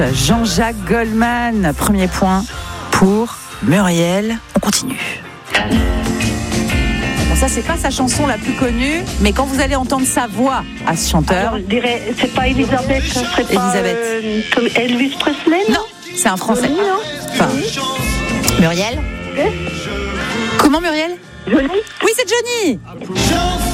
Jean-Jacques Goldman, premier point pour Muriel. On continue. Bon, ça, c'est pas sa chanson la plus connue, mais quand vous allez entendre sa voix à ce chanteur... Alors, je dirais, c'est pas Elisabeth, ça serait pas Elvis Presley, non? Non, c'est un Français. Johnny, non? Enfin, Muriel. Comment, Muriel? Johnny? Oui, c'est Johnny.